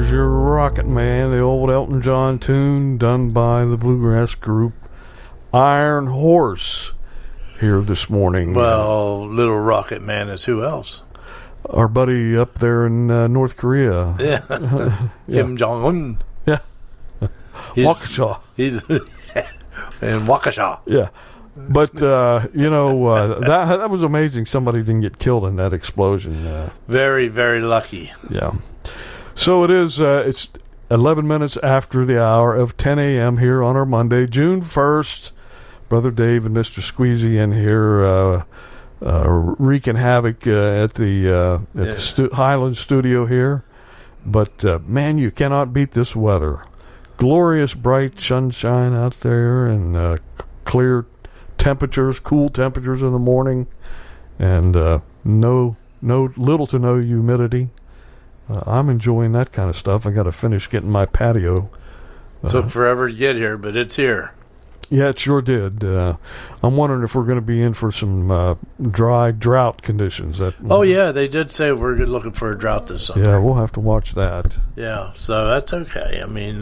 There's your Rocket Man, the old Elton John tune done by the bluegrass group Iron Horse here this morning. Well, Little Rocket Man is who else? Our buddy up there in North Korea. Yeah. Kim Jong-un. Yeah. Waukesha. He's in Waukesha. Yeah. But, that was amazing. Somebody didn't get killed in that explosion. Very, very lucky. Yeah. So it is, it's 11 minutes after the hour of 10 a.m. here on our Monday, June 1st. Brother Dave and Mr. Squeezy in here wreaking havoc at the Highland studio here. But, man, you cannot beat this weather. Glorious, bright sunshine out there and clear temperatures, cool temperatures in the morning, and little to no humidity. I'm enjoying that kind of stuff. I got to finish getting my patio. Took forever to get here, but it's here. Yeah, it sure did. I'm wondering if we're going to be in for some dry drought conditions. Yeah, they did say we're looking for a drought this summer. Yeah, we'll have to watch that. Yeah, so that's okay. I mean,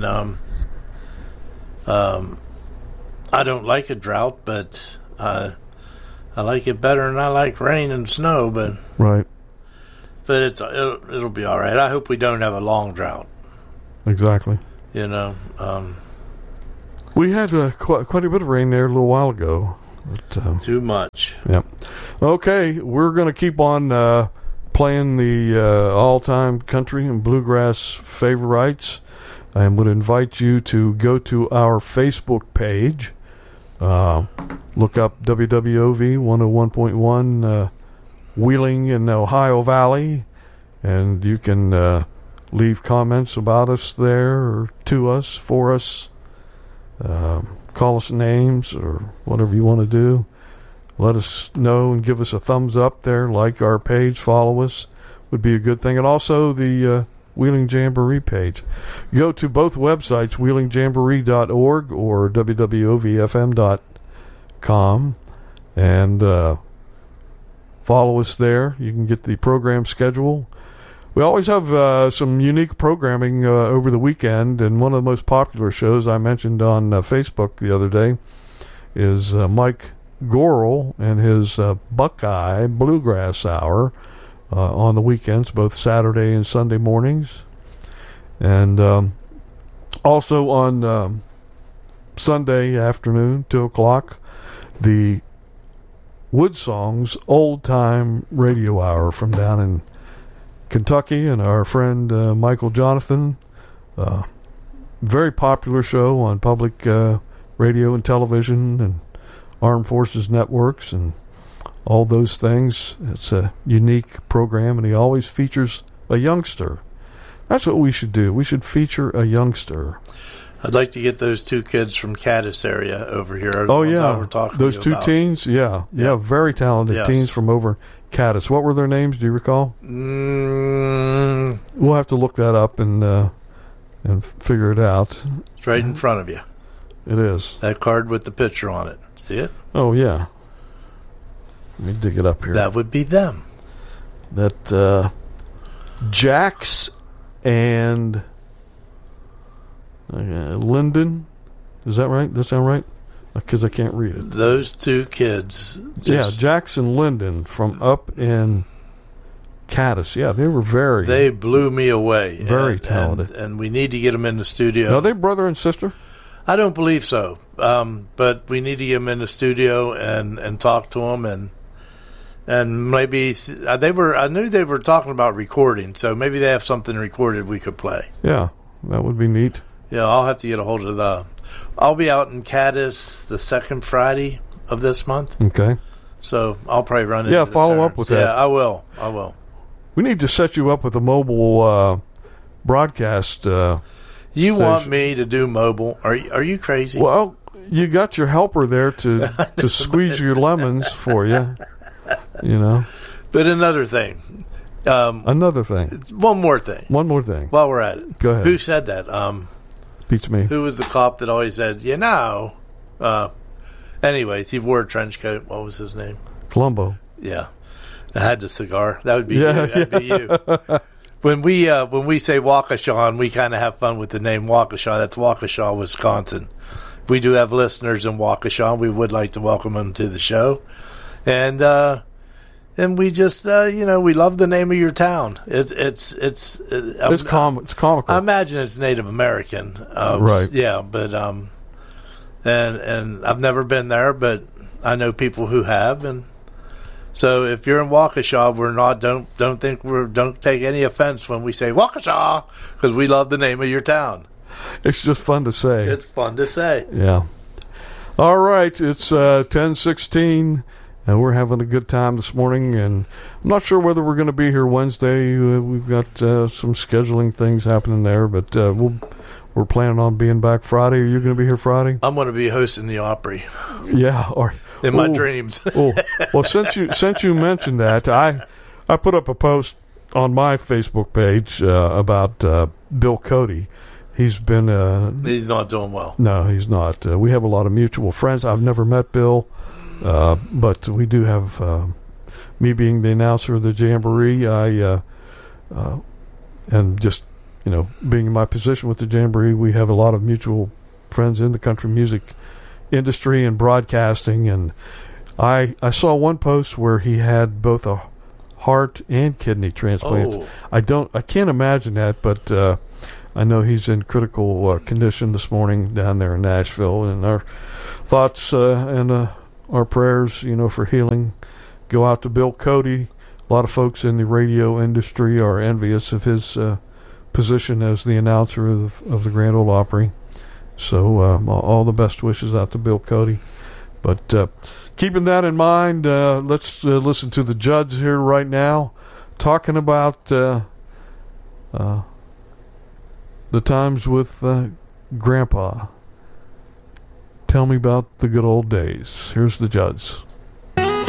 I don't like a drought, but I like it better than I like rain and snow. But right. But it'll be all right. I hope we don't have a long drought. Exactly. We had quite a bit of rain there a little while ago. But, too much. Yeah. Okay, we're going to keep on playing the all-time country and bluegrass favorites. I would invite you to go to our Facebook page. Look up WWOV 101.1 Wheeling in the Ohio Valley, and you can leave comments about us there or to us, for us. Call us names or whatever you want to do. Let us know and give us a thumbs up there. Like our page, follow us would be a good thing. And also the Wheeling Jamboree page. Go to both websites, wheelingjamboree.org or wwovfm.com, and follow us there. You can get the program schedule. We always have some unique programming over the weekend, and one of the most popular shows I mentioned on Facebook the other day is Mike Gorel and his Buckeye Bluegrass Hour on the weekends, both Saturday and Sunday mornings. And also on Sunday afternoon, 2 o'clock, the Wood Songs Old Time Radio Hour from down in Kentucky, and our friend Michael Jonathan. Very popular show on public radio and television and armed forces networks and all those things. It's a unique program, and he always features a youngster. That's what we should do. We should feature a youngster. I'd like to get those two kids from Caddis area over here. Oh, yeah. Those two teens? Yeah. Very talented teens from over Caddis. What were their names? Do you recall? We'll have to look that up and figure it out. It's right in front of you. It is. That card with the picture on it. See it? Oh, yeah. Let me dig it up here. That would be them. That Jax and Lyndon. Is that right? Does that sound right? Because I can't read it. Those two kids. Jackson Lyndon from up in Caddis. Yeah, they were They blew me away. Very talented. And we need to get them in the studio. Are they brother and sister? I don't believe so. But we need to get them in the studio and talk to them and maybe I knew they were talking about recording, so maybe they have something recorded we could play. Yeah, that would be neat. Yeah, I'll have to get a hold of I'll be out in Caddis the second Friday of this month. Okay. So I'll probably run into follow up with that. Yeah, I will. We need to set you up with a mobile broadcast. You want me to do mobile? Are you crazy? Well, you got your helper there to squeeze your lemons for you. You know. But another thing. One more thing. While we're at it. Go ahead. Who said that? Beats me. Who was the cop that always said, anyways, he wore a trench coat. What was his name? Columbo. Yeah. I had the cigar. That would be you. That'd be you. when we say Waukesha, and we kind of have fun with the name Waukesha, that's Waukesha, Wisconsin. We do have listeners in Waukesha, and we would like to welcome them to the show. And we just, we love the name of your town. It's comical. I imagine it's Native American. Right. Yeah, but, and I've never been there, but I know people who have. And so if you're in Waukesha, don't take any offense when we say Waukesha, because we love the name of your town. It's just fun to say. It's fun to say. Yeah. All right. It's 10:16, and we're having a good time this morning. And I'm not sure whether we're going to be here Wednesday. We've got some scheduling things happening there, but we're planning on being back Friday. Are you going to be here Friday? I'm going to be hosting the Opry. Yeah. In my dreams. Well, since you mentioned that, I put up a post on my Facebook page about Bill Cody. He's not doing well. No, he's not. We have a lot of mutual friends. I've never met Bill, but we do have, me being the announcer of the Jamboree, and just, being in my position with the Jamboree, we have a lot of mutual friends in the country music industry and broadcasting. And I saw one post where he had both a heart and kidney transplants. Oh. I can't imagine that, but I know he's in critical condition this morning down there in Nashville, and our thoughts and our prayers, for healing go out to Bill Cody. A lot of folks in the radio industry are envious of his position as the announcer of the Grand Ole Opry. So all the best wishes out to Bill Cody. But keeping that in mind, let's listen to the Judds here right now, talking about the times with Grandpa. Tell me about the good old days. Here's the Judds.